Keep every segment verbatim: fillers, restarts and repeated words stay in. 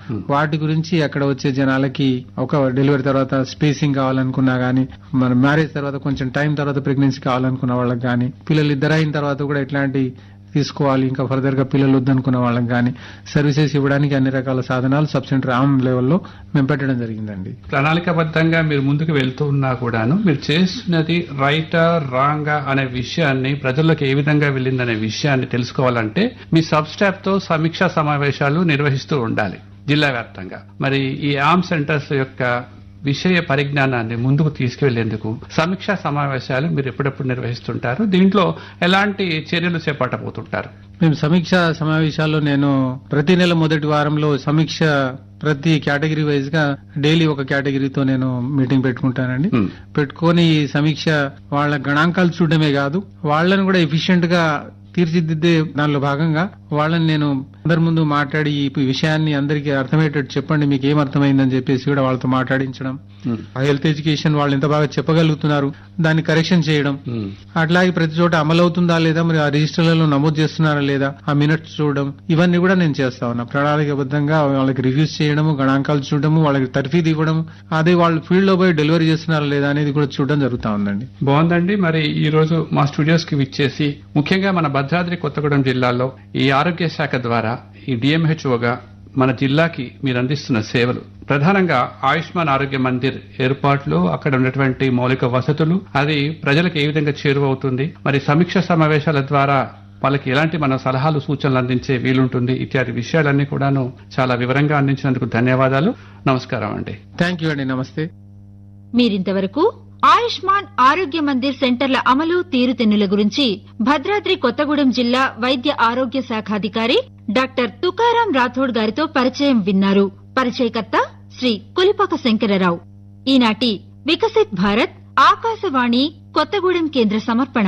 వాటి గురించి అక్కడ వచ్చే జనాలకి ఒక డెలివరీ తర్వాత స్పేసింగ్ కావాలనుకున్నా గానీ, మన మ్యారేజ్ తర్వాత కొంచెం టైం తర్వాత ప్రెగ్నెన్సీ కావాలనుకున్న వాళ్ళకి గానీ, పిల్లలు ఇద్దరు అయిన తర్వాత కూడా ఎట్లాంటి తీసుకోవాలి, ఇంకా ఫర్దర్ గా పిల్లలు వద్దనుకున్న వాళ్ళకి గానీ సర్వీసెస్ ఇవ్వడానికి అన్ని రకాల సాధనాలు సబ్ సెంటర్ ఆమ్ లెవెల్లో మేము పెట్టడం జరిగిందండి. ప్రణాళికాబద్ధంగా మీరు ముందుకు వెళ్తూ ఉన్నా కూడాను మీరు చేస్తున్నది రైటా రాంగా అనే విషయాన్ని, ప్రజల్లోకి ఏ విధంగా వెళ్ళిందనే విషయాన్ని తెలుసుకోవాలంటే మీ సబ్ స్టాఫ్ తో సమీక్షా సమావేశాలు నిర్వహిస్తూ ఉండాలి జిల్లా వ్యాప్తంగా. మరి ఈ ఆమ్ సెంటర్స్ యొక్క విషయ పరిజ్ఞానాన్ని ముందుకు తీసుకువెళ్లేందుకు సమీక్షా సమావేశాలు మీరు ఎప్పుడెప్పుడు నిర్వహిస్తుంటారు? దీంట్లో ఎలాంటి చర్యలు చేపట్టబోతుంటారు? మేము సమీక్ష సమావేశాల్లో నేను ప్రతి నెల మొదటి వారంలో సమీక్ష ప్రతి కేటగిరీ వైజ్ గా డైలీ ఒక కేటగిరీతో నేను మీటింగ్ పెట్టుకుంటానండి. పెట్టుకొని ఈ సమీక్ష వాళ్ళ గణాంకాలు చూడడమే కాదు, వాళ్ళని కూడా ఎఫిషియెంట్ గా తీర్చిదిద్దే దానిలో భాగంగా వాళ్ళని నేను అందరి ముందు మాట్లాడి ఈ విషయాన్ని అందరికీ అర్థమయ్యేటట్టు చెప్పండి, మీకు ఏం అర్థమైందని చెప్పేసి కూడా వాళ్ళతో మాట్లాడించడం, హెల్త్ ఎడ్యుకేషన్ వాళ్ళు ఎంత బాగా చెప్పగలుగుతున్నారు దాన్ని కరెక్షన్ చేయడం, అట్లాగే ప్రతి చోట అమలు అవుతుందా లేదా, మరి ఆ రిజిస్టర్లలో నమోదు చేస్తున్నారా లేదా ఆ మినిట్స్ చూడడం, ఇవన్నీ కూడా నేను చేస్తా ఉన్నా. ప్రణాళికబద్ధంగా వాళ్ళకి రివ్యూస్ చేయడము, గణాంకాలు చూడడము, వాళ్ళకి తర్ఫీదు ఇవ్వడం, అదే వాళ్ళు ఫీల్డ్ లో పోయి డెలివరీ చేస్తున్నారా లేదా అనేది కూడా చూడడం జరుగుతా ఉందండి. బాగుందండి. మరి ఈ రోజు మా స్టూడియోస్ కి విచ్చేసి ముఖ్యంగా మన భద్రాద్రి కొత్తగూడెం జిల్లాలో ఈ ఆరోగ్య శాఖ ద్వారా ఈ డిఎంహెచ్ఓగా మన జిల్లాకి మీరు అందిస్తున్న సేవలు, ప్రధానంగా ఆయుష్మాన్ ఆరోగ్య మందిర్ ఏర్పాట్లు, అక్కడ ఉన్నటువంటి మౌలిక వసతులు, అది ప్రజలకు ఏ విధంగా చేరువవుతుంది, మరి సమీక్ష సమావేశాల ద్వారా వాళ్ళకి ఎలాంటి మన సలహాలు సూచనలు అందించే వీలుంటుంది, ఇత్యాది విషయాలన్నీ కూడాను చాలా వివరంగా అందించినందుకు ధన్యవాదాలు. నమస్కారం అండి. థ్యాంక్ యూ అండి. నమస్తే. మీరింతవరకు ఆయుష్మాన్ ఆరోగ్య మందిర్ సెంటర్ల అమలు తీరుతెన్నుల గురించి భద్రాద్రి కొత్తగూడెం జిల్లా వైద్య ఆరోగ్య శాఖాధికారి డాక్టర్ తుకారాం రాథోడ్ గారితో పరిచయం విన్నారు. పరిచయకర్త శ్రీ కులిపాక శంకరరావు. ఈనాటి వికసిత్ భారత్ ఆకాశవాణి కొత్తగూడెం కేంద్ర సమర్పణ.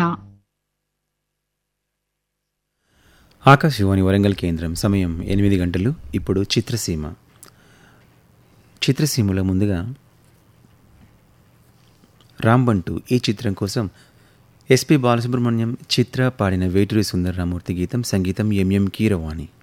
ఆకాశవాణి వరంగల్ కేంద్రం. సమయం ఎనిమిది గంటలు. ఇప్పుడు చిత్రసీమ. చిత్రసీమలో ముందుగా రాంబంటు ఈ చిత్రం కోసం ఎస్పి బాలసుబ్రహ్మణ్యం, చిత్ర పాడిన వేటూరి సుందరరామూర్తి గీతం. సంగీతం ఎంఎం కీరవాణి.